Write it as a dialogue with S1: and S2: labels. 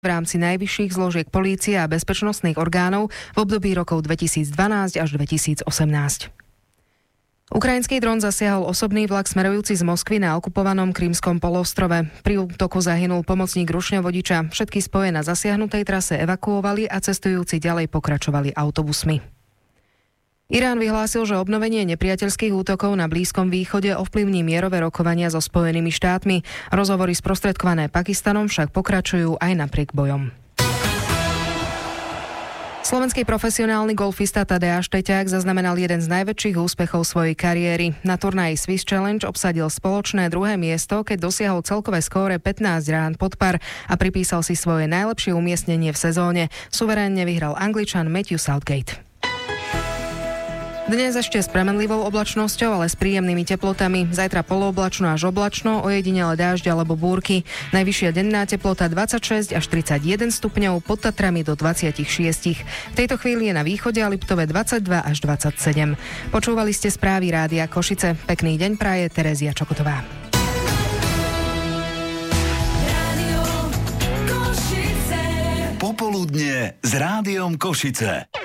S1: v rámci najvyšších zložiek polície a bezpečnostných orgánov v období rokov 2012 až 2018. Ukrajinský dron zasiahol osobný vlak smerujúci z Moskvy na okupovanom Krymskom poloostrove. Pri útoku zahynul pomocník rušňovodiča. Všetky spoje na zasiahnutej trase evakuovali a cestujúci ďalej pokračovali autobusmi. Irán vyhlásil, že obnovenie nepriateľských útokov na Blízkom východe ovplyvní mierové rokovania so Spojenými štátmi. Rozhovory sprostredkované Pakistanom však pokračujú aj napriek bojom. Slovenský profesionálny golfista Tadeáš Teťák zaznamenal jeden z najväčších úspechov svojej kariéry. Na turnaji Swiss Challenge obsadil spoločné druhé miesto, keď dosiahol celkové skóre 15 rán pod par a pripísal si svoje najlepšie umiestnenie v sezóne. Suverénne vyhral Angličan Matthew Southgate. Dnes ešte s premenlivou oblačnosťou, ale s príjemnými teplotami. Zajtra polooblačno až oblačno, ojedinele dážď alebo búrky. Najvyššia denná teplota 26 až 31 stupňov, pod Tatrami do 26. V tejto chvíli je na východe a Liptove 22 až 27. Počúvali ste správy Rádia Košice. Pekný deň praje Terezia Čokotová.
S2: Popoludnie s Rádiom Košice.